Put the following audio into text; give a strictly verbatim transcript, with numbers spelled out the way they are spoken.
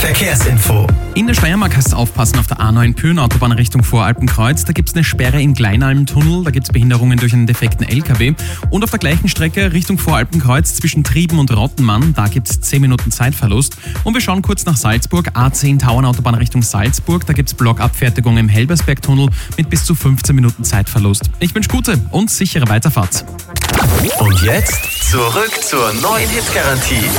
Verkehrsinfo. In der Steiermark heißt es aufpassen auf der A neun Pyhrn-Autobahn Richtung Voralpenkreuz. Da gibt es eine Sperre im Gleinalm-Tunnel, da gibt es Behinderungen durch einen defekten L K W. Und auf der gleichen Strecke Richtung Voralpenkreuz zwischen Trieben und Rottenmann, da gibt es zehn Minuten Zeitverlust. Und wir schauen kurz nach Salzburg, A zehn Tauernautobahn Richtung Salzburg. Da gibt es Blockabfertigung im Helbersberg-Tunnel mit bis zu fünfzehn Minuten Zeitverlust. Ich wünsche gute und sichere Weiterfahrt. Und jetzt zurück zur neuen Hitgarantie.